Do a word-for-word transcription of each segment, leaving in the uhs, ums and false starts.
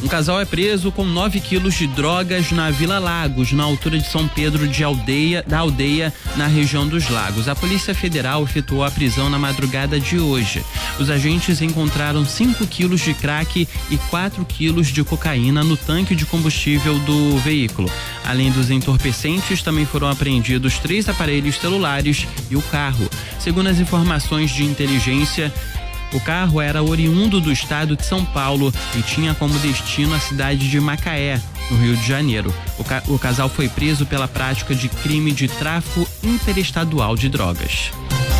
casal é preso com nove quilos de drogas na Vila Lagos, na altura de São Pedro de Aldeia, da Aldeia, na região dos Lagos. A Polícia Federal efetuou a prisão na madrugada de hoje. Os agentes encontraram cinco quilos de crack e quatro quilos de cocaína no tanque de combustível do veículo. Além dos entorpecentes, também foram apreendidos três aparelhos celulares e o carro. Segundo as informações de inteligência, o carro era oriundo do estado de São Paulo e tinha como destino a cidade de Macaé, no Rio de Janeiro. O, ca- o casal foi preso pela prática de crime de tráfico interestadual de drogas.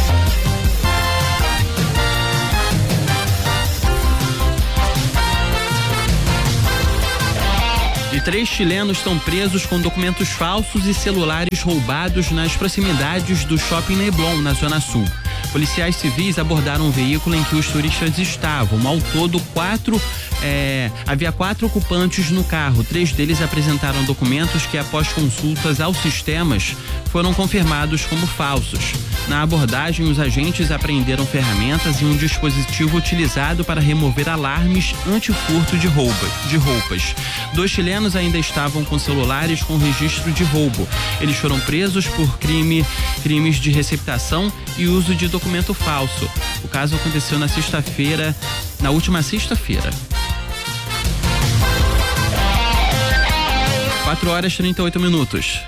E três chilenos estão presos com documentos falsos e celulares roubados nas proximidades do Shopping Leblon, na Zona Sul. Policiais civis abordaram um veículo em que os turistas estavam. Ao todo, quatro, é, havia quatro ocupantes no carro. Três deles apresentaram documentos que, após consultas aos sistemas, foram confirmados como falsos. Na abordagem, os agentes apreenderam ferramentas e um dispositivo utilizado para remover alarmes anti-furto de, roupa, de roupas. Dois chilenos ainda estavam com celulares com registro de roubo. Eles foram presos por crime, crimes de receptação e uso de documento falso. O caso aconteceu na sexta-feira, na última sexta-feira. quatro horas e trinta e oito minutos.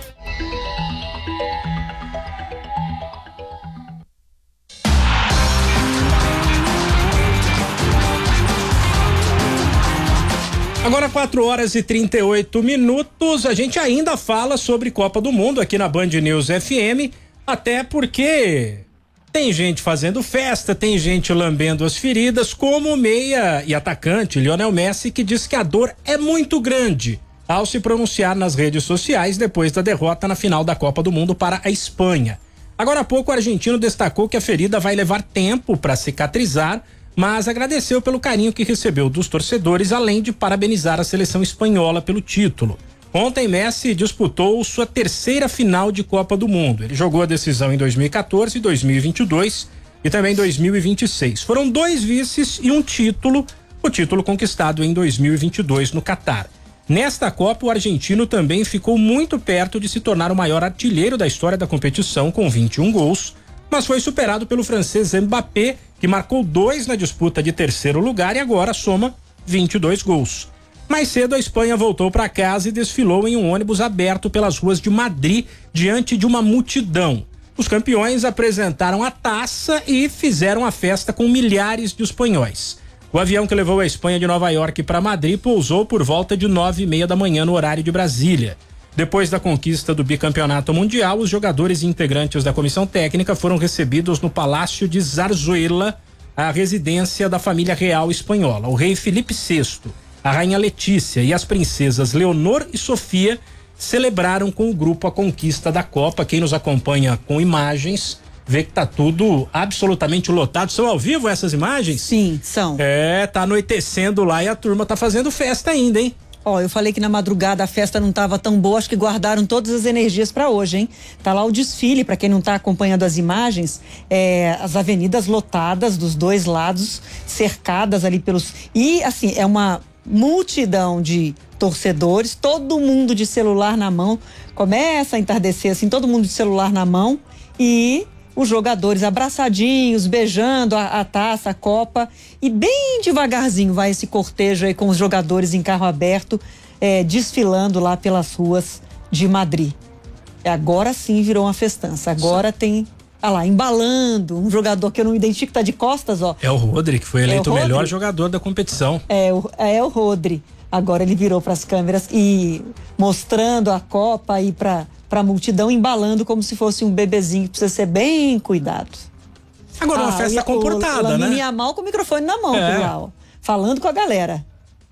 Agora quatro horas e trinta e oito minutos, a gente ainda fala sobre Copa do Mundo aqui na Band News F M, até porque tem gente fazendo festa, tem gente lambendo as feridas, como o meia e atacante Lionel Messi, que diz que a dor é muito grande ao se pronunciar nas redes sociais depois da derrota na final da Copa do Mundo para a Espanha. Agora há pouco o argentino destacou que a ferida vai levar tempo para cicatrizar, mas agradeceu pelo carinho que recebeu dos torcedores, além de parabenizar a seleção espanhola pelo título. Ontem Messi disputou sua terceira final de Copa do Mundo. Ele jogou a decisão em dois mil e quatorze, dois mil e vinte e dois e também dois mil e vinte e seis. Foram dois vices e um título, o título conquistado em dois mil e vinte e dois no Catar. Nesta Copa, o argentino também ficou muito perto de se tornar o maior artilheiro da história da competição, com vinte e um gols, mas foi superado pelo francês Mbappé, que marcou dois na disputa de terceiro lugar e agora soma vinte e dois gols. Mais cedo, a Espanha voltou para casa e desfilou em um ônibus aberto pelas ruas de Madrid, diante de uma multidão. Os campeões apresentaram a taça e fizeram a festa com milhares de espanhóis. O avião que levou a Espanha de Nova York para Madrid pousou por volta de nove e meia da manhã no horário de Brasília. Depois da conquista do bicampeonato mundial, os jogadores e integrantes da comissão técnica foram recebidos no Palácio de Zarzuela, a residência da família real espanhola. O rei Felipe sexto, a rainha Letícia e as princesas Leonor e Sofia celebraram com o grupo a conquista da Copa. Quem nos acompanha com imagens vê que tá tudo absolutamente lotado. São ao vivo essas imagens? Sim, são. É, tá anoitecendo lá e a turma tá fazendo festa ainda, hein? Ó, eu falei que na madrugada a festa não tava tão boa, acho que guardaram todas as energias para hoje, hein? Tá lá o desfile, para quem não tá acompanhando as imagens, é, as avenidas lotadas dos dois lados, cercadas ali pelos... E, assim, é uma multidão de torcedores, todo mundo de celular na mão, começa a entardecer, assim, todo mundo de celular na mão e... os jogadores abraçadinhos, beijando a, a taça, a Copa, e bem devagarzinho vai esse cortejo aí com os jogadores em carro aberto, é, desfilando lá pelas ruas de Madrid. Agora sim virou uma festança, agora tem, olha lá, embalando, um jogador que eu não identifico, tá de costas, ó. É o Rodri, que foi eleito é o, o melhor jogador da competição. É o, é o Rodri. Agora ele virou para as câmeras e mostrando a Copa aí para para a multidão, embalando como se fosse um bebezinho que precisa ser bem cuidado. Agora, uma ah, festa o, comportada, o, o né? Yamal com o microfone na mão, é. lá, ó, falando com a galera.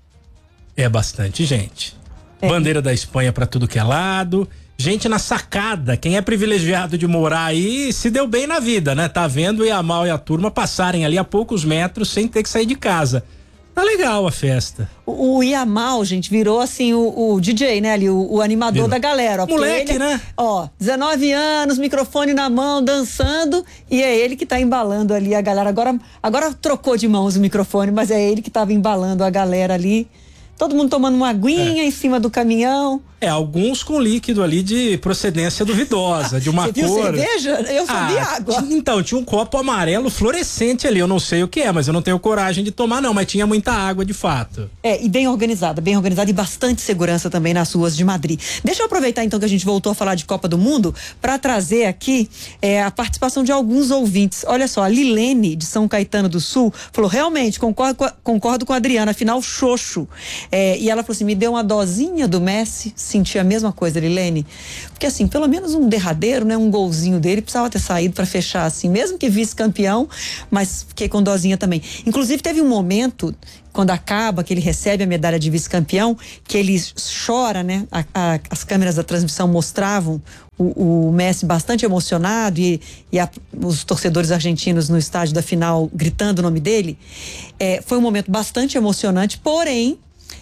É bastante gente. É. Bandeira da Espanha para tudo que é lado. Gente na sacada. Quem é privilegiado de morar aí se deu bem na vida, né? Tá vendo o Yamal e a turma passarem ali a poucos metros sem ter que sair de casa. Tá legal a festa. O, o Yamal, gente, virou assim o, o D J, né? Ali, o, o animador virou da galera. Ó, moleque, ele, né? Ó, dezenove anos, microfone na mão, dançando, e é ele que tá embalando ali a galera. Agora, agora trocou de mãos o microfone, mas é ele que tava embalando a galera ali. Todo mundo tomando uma aguinha é. em cima do caminhão. É, alguns com líquido ali de procedência duvidosa, de uma Você viu cor... cerveja? Eu só vi ah, água. Tinha, então, tinha um copo amarelo fluorescente ali, eu não sei o que é, mas eu não tenho coragem de tomar não, mas tinha muita água de fato. É, e bem organizada, bem organizada e bastante segurança também nas ruas de Madrid. Deixa eu aproveitar então que a gente voltou a falar de Copa do Mundo para trazer aqui é, a participação de alguns ouvintes. Olha só, a Lilene de São Caetano do Sul falou, realmente, concordo com a, concordo com a Adriana, afinal, xoxo. É, e ela falou assim, me deu uma dosinha do Messi, senti a mesma coisa, Lilene. Porque assim, pelo menos um derradeiro, né, um golzinho dele, precisava ter saído para fechar assim, mesmo que vice-campeão, mas fiquei com dosinha também. Inclusive teve um momento, quando acaba, que ele recebe a medalha de vice-campeão, que ele chora, né? A, a, as câmeras da transmissão mostravam o, o Messi bastante emocionado e, e a, os torcedores argentinos no estádio da final gritando o nome dele. É, foi um momento bastante emocionante, porém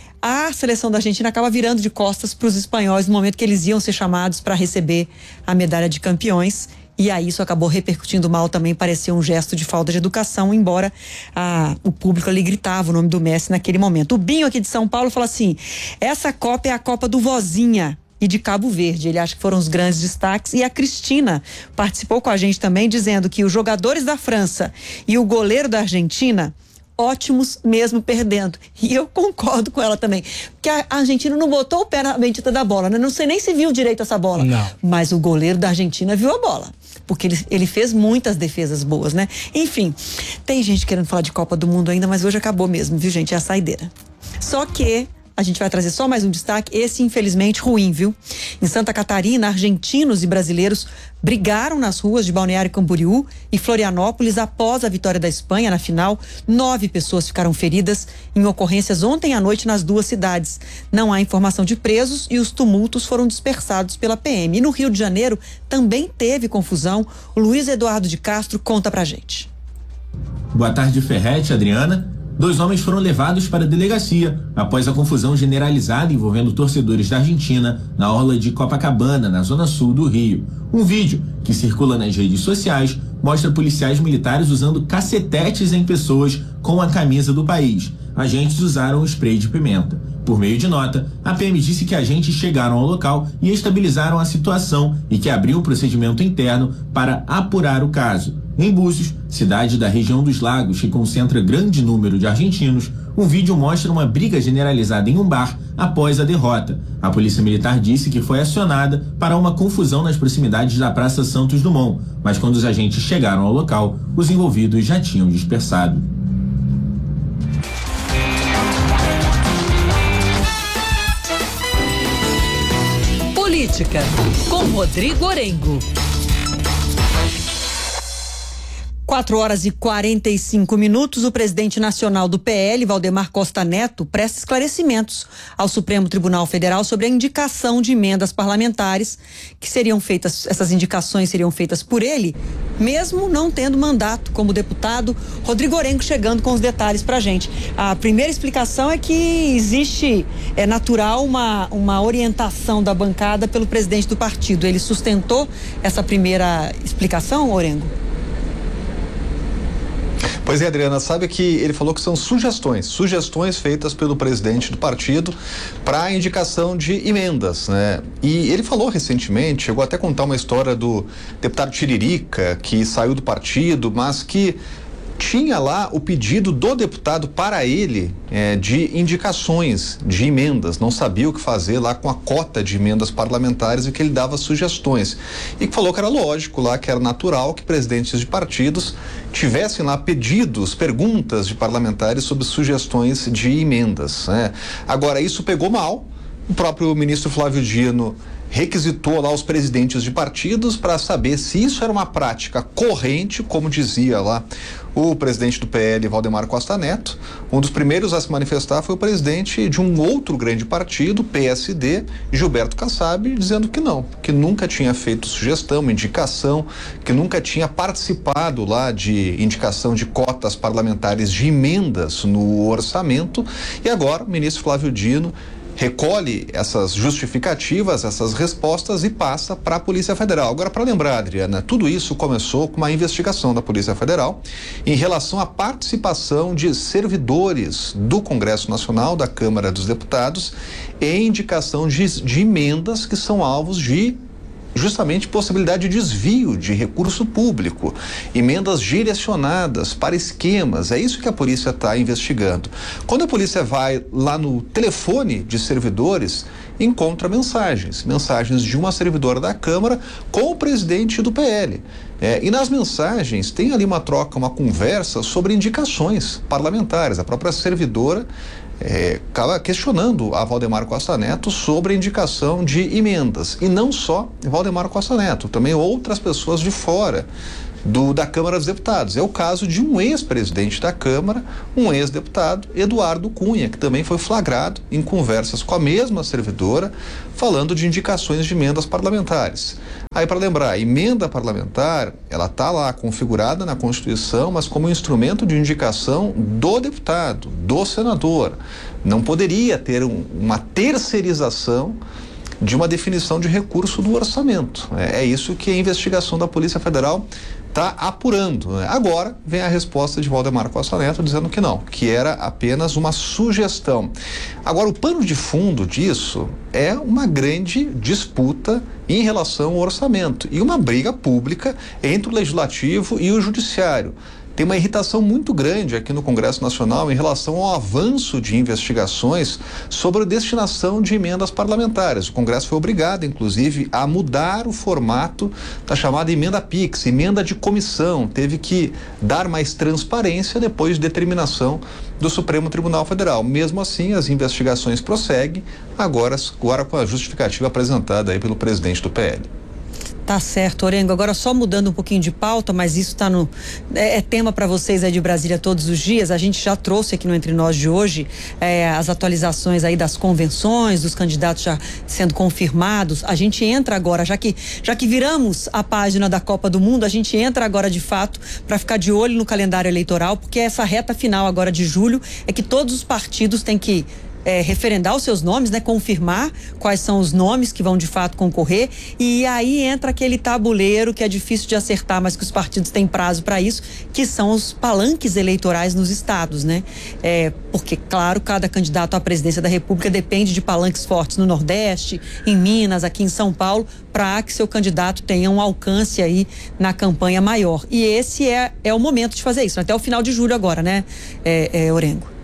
a seleção da Argentina acaba virando de costas para os espanhóis no momento que eles iam ser chamados para receber a medalha de campeões. E aí isso acabou repercutindo mal também, pareceu um gesto de falta de educação, embora ah, o público ali gritava o nome do Messi naquele momento. O Binho aqui de São Paulo fala assim, essa Copa é a Copa do Vozinha e de Cabo Verde, ele acha que foram os grandes destaques. E a Cristina participou com a gente também, dizendo que os jogadores da França e o goleiro da Argentina, ótimos mesmo perdendo. E eu concordo com ela também. Porque a Argentina não botou o pé na bendita da bola, né? Não sei nem se viu direito essa bola. Não. Mas o goleiro da Argentina viu a bola. Porque ele, ele fez muitas defesas boas, né? Enfim, tem gente querendo falar de Copa do Mundo ainda, mas hoje acabou mesmo, viu, gente? É a saideira. Só que a gente vai trazer só mais um destaque, esse infelizmente ruim, viu? Em Santa Catarina, argentinos e brasileiros brigaram nas ruas de Balneário Camboriú e Florianópolis após a vitória da Espanha na final. Nove pessoas ficaram feridas em ocorrências ontem à noite nas duas cidades. Não há informação de presos e os tumultos foram dispersados pela P M. E no Rio de Janeiro também teve confusão. O Luiz Eduardo de Castro conta pra gente. Boa tarde, Ferretti, Adriana. Dois homens foram levados para a delegacia após a confusão generalizada envolvendo torcedores da Argentina na orla de Copacabana, na zona sul do Rio. Um vídeo que circula nas redes sociais mostra policiais militares usando cacetetes em pessoas com a camisa do país. Agentes usaram spray de pimenta. Por meio de nota, a P M disse que agentes chegaram ao local e estabilizaram a situação e que abriu um procedimento interno para apurar o caso. Em Búzios, cidade da região dos Lagos que concentra grande número de argentinos, um vídeo mostra uma briga generalizada em um bar após a derrota. A Polícia Militar disse que foi acionada para uma confusão nas proximidades da Praça Santos Dumont, mas quando os agentes chegaram ao local, os envolvidos já tinham dispersado. Política, com Rodrigo Orengo. quatro horas e quarenta e cinco minutos, o presidente nacional do P L, Valdemar Costa Neto, presta esclarecimentos ao Supremo Tribunal Federal sobre a indicação de emendas parlamentares que seriam feitas, essas indicações seriam feitas por ele, mesmo não tendo mandato como deputado. Rodrigo Orengo chegando com os detalhes pra gente. A primeira explicação é que existe, é natural, uma, uma orientação da bancada pelo presidente do partido. Ele sustentou essa primeira explicação, Orengo? Pois é, Adriana, sabe que ele falou que são sugestões, sugestões feitas pelo presidente do partido para a indicação de emendas, né? E ele falou recentemente, chegou até a contar uma história do deputado Tiririca, que saiu do partido, mas que tinha lá o pedido do deputado para ele é, de indicações, de emendas, não sabia o que fazer lá com a cota de emendas parlamentares e que ele dava sugestões. E falou que era lógico lá, que era natural que presidentes de partidos tivessem lá pedidos, perguntas de parlamentares sobre sugestões de emendas, né? Agora, isso pegou mal. O próprio ministro Flávio Dino requisitou lá os presidentes de partidos para saber se isso era uma prática corrente, como dizia lá o presidente do P L, Valdemar Costa Neto. Um dos primeiros a se manifestar foi o presidente de um outro grande partido, P S D, Gilberto Kassab, dizendo que não, que nunca tinha feito sugestão, indicação, que nunca tinha participado lá de indicação de cotas parlamentares de emendas no orçamento. E agora o ministro Flávio Dino recolhe essas justificativas, essas respostas e passa para a Polícia Federal. Agora, para lembrar, Adriana, tudo isso começou com uma investigação da Polícia Federal em relação à participação de servidores do Congresso Nacional, da Câmara dos Deputados, em indicação de, de emendas que são alvos de justamente possibilidade de desvio de recurso público, emendas direcionadas para esquemas. É isso que a polícia está investigando. Quando a polícia vai lá no telefone de servidores, encontra mensagens, mensagens de uma servidora da Câmara com o presidente do P L. É, e nas mensagens tem ali uma troca, uma conversa sobre indicações parlamentares. A própria servidora É, acaba questionando a Valdemar Costa Neto sobre a indicação de emendas. E não só Valdemar Costa Neto, também outras pessoas de fora do, da Câmara dos Deputados. É o caso de um ex-presidente da Câmara, um ex-deputado, Eduardo Cunha, que também foi flagrado em conversas com a mesma servidora, falando de indicações de emendas parlamentares. Aí, para lembrar, a emenda parlamentar, ela está lá configurada na Constituição, mas como instrumento de indicação do deputado, do senador. Não poderia ter um, uma terceirização de uma definição de recurso do orçamento. É, é isso que a investigação da Polícia Federal está apurando, né? Agora vem a resposta de Valdemar Costa Neto dizendo que não, que era apenas uma sugestão. Agora, o pano de fundo disso é uma grande disputa em relação ao orçamento e uma briga pública entre o Legislativo e o Judiciário. Tem uma irritação muito grande aqui no Congresso Nacional em relação ao avanço de investigações sobre a destinação de emendas parlamentares. O Congresso foi obrigado, inclusive, a mudar o formato da chamada emenda PIX, emenda de comissão. Teve que dar mais transparência depois de determinação do Supremo Tribunal Federal. Mesmo assim, as investigações prosseguem, agora, agora com a justificativa apresentada aí pelo presidente do P L. Tá certo, Orengo. Agora só mudando um pouquinho de pauta, mas isso tá no é, é tema para vocês aí de Brasília todos os dias. A gente já trouxe aqui no Entre Nós de hoje é, as atualizações aí das convenções, dos candidatos já sendo confirmados. A gente entra agora, já que já que viramos a página da Copa do Mundo, a gente entra agora de fato para ficar de olho no calendário eleitoral, porque essa reta final agora de julho é que todos os partidos têm que É, referendar os seus nomes, né? Confirmar quais são os nomes que vão de fato concorrer, e aí entra aquele tabuleiro que é difícil de acertar, mas que os partidos têm prazo para isso, que são os palanques eleitorais nos estados, né? É, porque, claro, cada candidato à presidência da República depende de palanques fortes no Nordeste, em Minas, aqui em São Paulo, para que seu candidato tenha um alcance aí na campanha maior. E esse é, é o momento de fazer isso, até o final de julho agora, né, é, é, Orengo?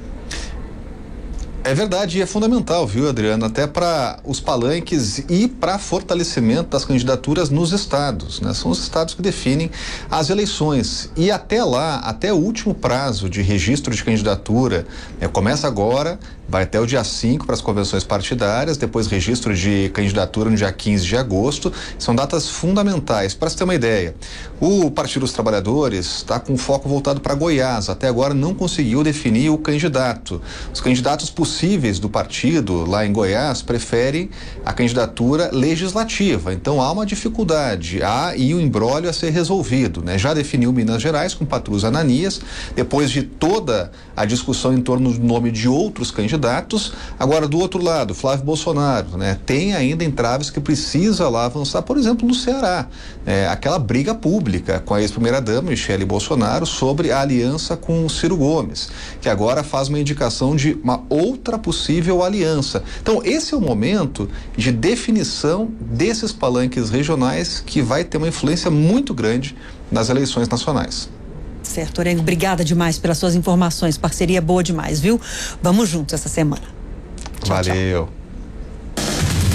É verdade, e é fundamental, viu, Adriana, até para os palanques e para fortalecimento das candidaturas nos estados, né? São os estados que definem as eleições, e até lá, até o último prazo de registro de candidatura, né, começa agora, vai até o dia cinco para as convenções partidárias, depois registro de candidatura no dia quinze de agosto, são datas fundamentais. Para você ter uma ideia, o Partido dos Trabalhadores está com foco voltado para Goiás, até agora não conseguiu definir o candidato. Os candidatos possíveis do partido lá em Goiás preferem a candidatura legislativa, então há uma dificuldade, há e o imbróglio a ser resolvido, né? Já definiu Minas Gerais com Patrus Ananias, depois de toda a discussão em torno do nome de outros candidatos. Agora, do outro lado, Flávio Bolsonaro, né? Tem ainda entraves que precisa lá avançar, por exemplo, no Ceará, é, aquela briga pública com a ex-primeira-dama, Michele Bolsonaro, sobre a aliança com o Ciro Gomes, que agora faz uma indicação de uma outra possível aliança. Então, esse é o momento de definição desses palanques regionais que vai ter uma influência muito grande nas eleições nacionais. Certo, Orengo, obrigada demais pelas suas informações, parceria boa demais, viu? Vamos juntos essa semana. Tchau, valeu. Tchau.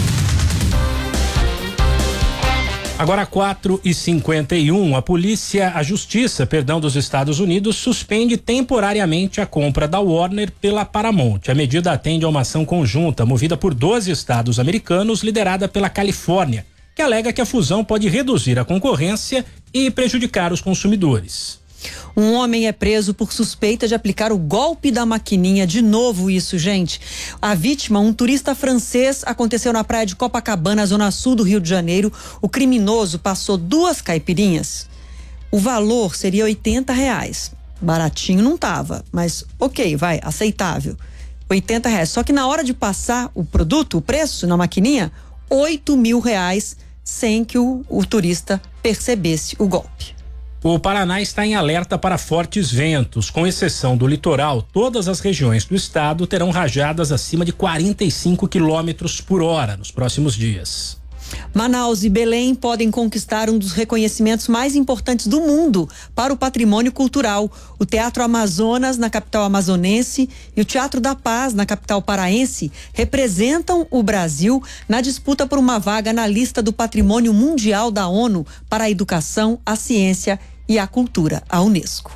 Agora quatro e cinquenta e um, a polícia, a justiça, perdão, dos Estados Unidos suspende temporariamente a compra da Warner pela Paramount. A medida atende a uma ação conjunta movida por doze estados americanos, liderada pela Califórnia, que alega que a fusão pode reduzir a concorrência e prejudicar os consumidores. Um homem é preso por suspeita de aplicar o golpe da maquininha. De novo isso, gente. A vítima, um turista francês, aconteceu na praia de Copacabana, zona sul do Rio de Janeiro. O criminoso passou duas caipirinhas. O valor seria oitenta reais. Baratinho não tava, mas ok, vai, aceitável. oitenta reais. Só que na hora de passar o produto, o preço na maquininha, oito mil reais, sem que o, o turista percebesse o golpe. O Paraná está em alerta para fortes ventos. Com exceção do litoral, todas as regiões do estado terão rajadas acima de quarenta e cinco quilômetros por hora nos próximos dias. Manaus e Belém podem conquistar um dos reconhecimentos mais importantes do mundo para o patrimônio cultural. O Teatro Amazonas, na capital amazonense, e o Teatro da Paz, na capital paraense, representam o Brasil na disputa por uma vaga na lista do Patrimônio Mundial da ONU para a Educação, a Ciência e a Cultura, a Unesco.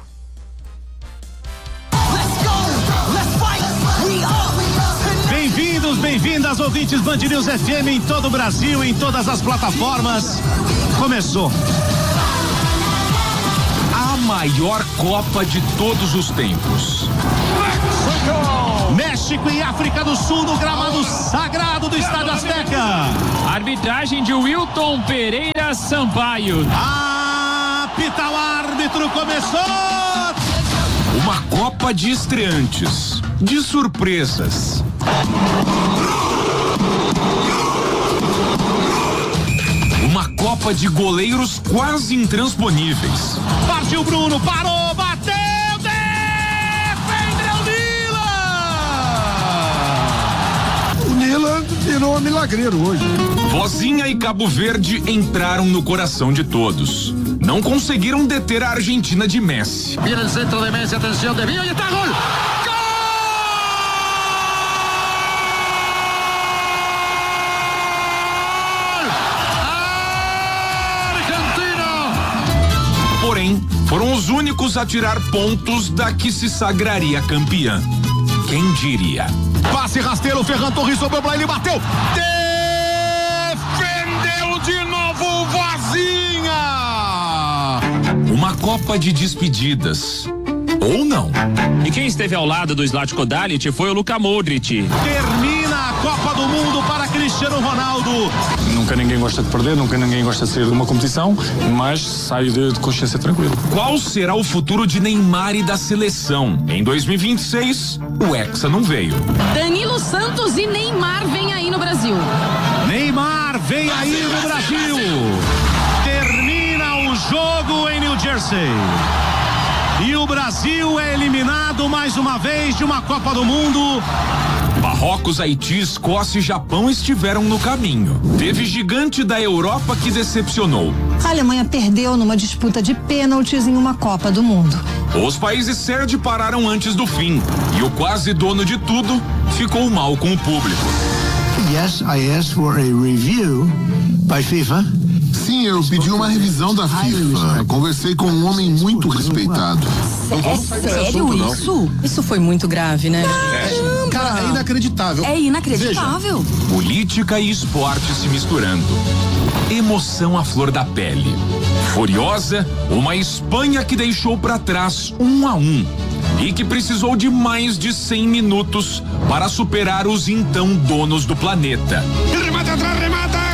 Bem-vindos, bem-vindas, ouvintes Band News F M em todo o Brasil, em todas as plataformas. Começou a maior Copa de todos os tempos. México e África do Sul no gramado sagrado do Estádio Azteca. Arbitragem de Wilton Pereira Sampaio. Apita o árbitro, começou! Uma Copa de estreantes, de surpresas. Uma Copa de goleiros quase intransponíveis. Partiu Bruno, parou, bateu, defendeu o Nila! O Nila virou milagreiro hoje. Vozinha e Cabo Verde entraram no coração de todos. Não conseguiram deter a Argentina de Messi. Vira o centro de Messi, atenção, desvio e está gol! Porém, foram os únicos a tirar pontos da que se sagraria campeã. Quem diria? Passe rasteiro, Ferran Torres sobrou pra ele, bateu! Defendeu de novo, Vozinha! Uma Copa de despedidas. Ou não. E quem esteve ao lado do Zlatko Dalic foi o Luka Modric. Termina a Copa do Mundo para Cristiano Ronaldo. Nunca ninguém gosta de perder, nunca ninguém gosta de sair de uma competição, mas saio de, de consciência tranquila. Qual será o futuro de Neymar e da seleção? Em dois mil e vinte e seis, o Hexa não veio. Danilo Santos e Neymar vem aí no Brasil. Neymar vem aí no Brasil. Termina o jogo em New Jersey. E o Brasil é eliminado mais uma vez de uma Copa do Mundo. Marrocos, Haiti, Escócia e Japão estiveram no caminho. Teve gigante da Europa que decepcionou. A Alemanha perdeu numa disputa de pênaltis em uma Copa do Mundo. Os países sede pararam antes do fim. E o quase dono de tudo ficou mal com o público. Yes, I asked for a review by FIFA. Sim, eu pedi uma revisão da FIFA. Conversei com um homem muito respeitado. É sério isso? Isso foi muito grave, né? É. Cara, é inacreditável. É inacreditável. Veja. Política e esporte se misturando. Emoção à flor da pele. Furiosa, uma Espanha que deixou pra trás um a um. E que precisou de mais de cem minutos para superar os então donos do planeta. Remata atrás, remata!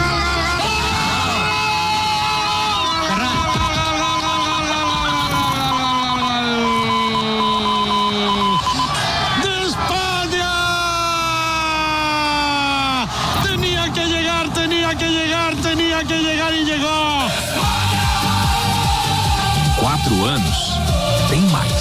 Quatro anos tem mais.